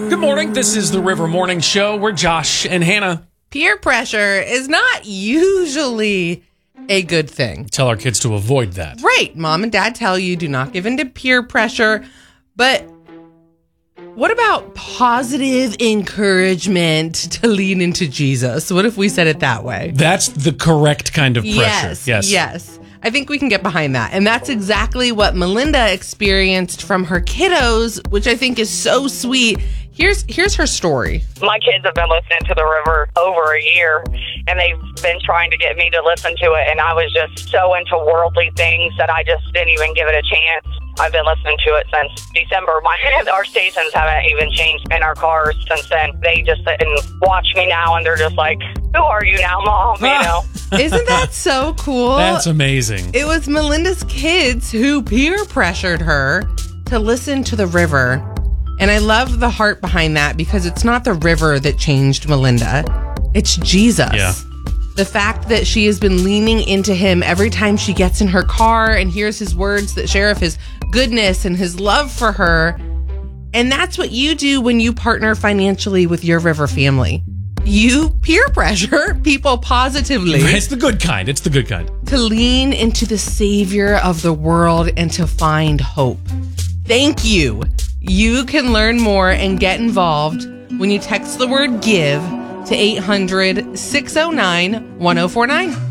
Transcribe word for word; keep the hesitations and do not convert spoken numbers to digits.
Good morning. This is the River Morning Show. We're Josh and Hannah. Peer pressure is not usually a good thing. Tell our kids to avoid that. Right. Mom and dad tell you do not give in to peer pressure. But what about positive encouragement to lean into Jesus? What if we said it that way? That's the correct kind of pressure. Yes. Yes. Yes. I think we can get behind that. And that's exactly what Melinda experienced from her kiddos, which I think is so sweet. Here's here's her story. My kids have been listening to The River over a year, and they've been trying to get me to listen to it, and I was just so into worldly things that I just didn't even give it a chance. I've been listening to it since December. My Our stations haven't even changed in our cars since then. They just sit and watch me now, and they're just like, who are you now, Mom? You know? Isn't that so cool? That's amazing. It was Melinda's kids who peer pressured her to listen to The River. And I love the heart behind that because it's not the river that changed Melinda. It's Jesus. Yeah. The fact that she has been leaning into him every time she gets in her car and hears his words that share of his goodness and his love for her. And that's what you do when you partner financially with your River family. You peer pressure people positively. It's the good kind. It's the good kind. To lean into the Savior of the world and to find hope. Thank you. You can learn more and get involved when you text the word GIVE to eight hundred, six oh nine, one oh four nine.